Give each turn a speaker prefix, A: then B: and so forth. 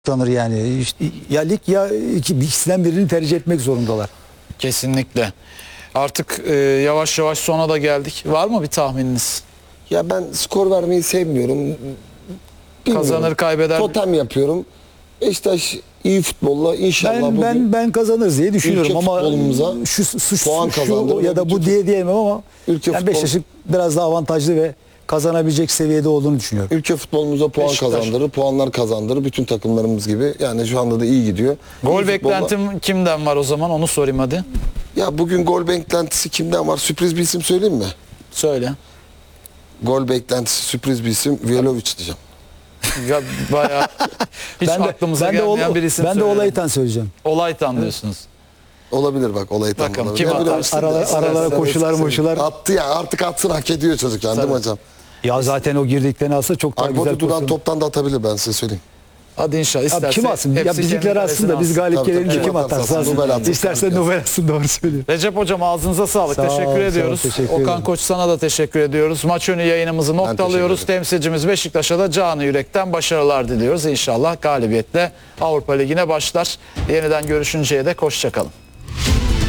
A: tanır yani. İşte ya lig ya ikisinden birini tercih etmek zorundalar.
B: Kesinlikle. Artık yavaş yavaş sona da geldik. Var mı bir tahmininiz?
C: Ya ben skor vermeyi sevmiyorum. Bilmiyorum.
B: Kazanır, kaybeder.
C: Totem yapıyorum. Beşiktaş iyi futbolla inşallah bugün
A: Ben kazanırız diye düşünüyorum
C: ülke
A: ama
C: futbolumuza puan
A: şu
C: kazandırır
A: ya da bu diye diyemem ama
C: ülke
A: yani Beşiktaş'ın biraz daha avantajlı ve kazanabilecek seviyede olduğunu düşünüyorum.
C: ülke futbolumuza puan
B: Beşiktaş.
C: kazandırır, puanlar kazandırır bütün takımlarımız gibi. Yani şu anda da iyi gidiyor.
B: Gol
C: İyi futbolla-
B: beklentim kimden var o zaman, onu sorayım hadi.
C: Ya bugün gol beklentisi kimden var? Sürpriz bir isim söyleyeyim mi?
B: Söyle.
C: Gol beklentisi sürpriz bir isim. Vjalovic diyeceğim.
B: Ya bayağı hiç aklımıza gelmeyen bir isim
A: Ben de
B: söyledim.
A: Olaytan söyleyeceğim.
B: Olaytan diyorsunuz.
C: Olabilir bak olay tam
B: Bakalım
C: olabilir.
B: kim
C: Ya
B: atar?
C: biraz-
A: Aralara koşular.
C: Attı ya artık atsın hak ediyor çocuk yani değil mi hocam?
A: Ya zaten o girdiklerini alsa çok daha güzel
C: Aykut'u duran
A: pozisyon.
C: toptan da atabilir ben size söyleyeyim.
B: Hadi inşallah.
A: Abi
B: İsterse
A: kim atsın? Ya
B: hepsi
A: bizimkiler
B: kendi
A: aslında biz
B: kalesine
A: galip
C: Tabii,
A: gelince
C: tabii.
A: kim atarsa
C: Nobel
A: atsın.
C: atsın.
A: İsterse Nobel atsın, doğru söylüyor.
B: Recep Hocam ağzınıza sağlık.
A: Sağ ol,
B: teşekkür
A: sağ ol,
B: ediyoruz.
A: teşekkür
B: Okan
A: ederim.
B: Koç sana da teşekkür ediyoruz. Maç önü yayınımızı noktalıyoruz.
C: teşekkür ederim.
B: Temsilcimiz Beşiktaş'a da canı yürekten başarılar diliyoruz. İnşallah galibiyetle Avrupa Ligi'ne başlar. Yeniden görüşünceye dek hoşça kalın.